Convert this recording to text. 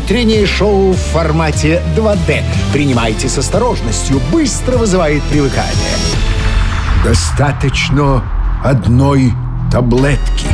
утреннее шоу в формате 2D. Принимайте с осторожностью, быстро вызывает привыкание. Достаточно одной таблетки.